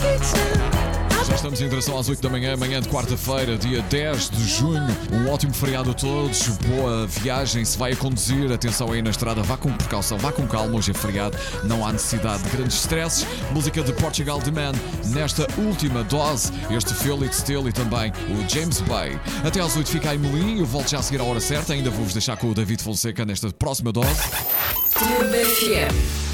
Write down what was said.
Já estamos em direção às 8 da manhã, manhã de quarta-feira, dia 10 de junho. Um ótimo feriado a todos, boa viagem. Se vai a conduzir, atenção aí na estrada, vá com precaução, vá com calma. Hoje é feriado, não há necessidade de grandes stresses. Música de Portugal The Man nesta última dose. Este Feel It Still e também o James Bay. Até às 8 fica a Emelim, eu volto já a seguir à hora certa. Ainda vou-vos deixar com o David Fonseca nesta próxima dose. RFM.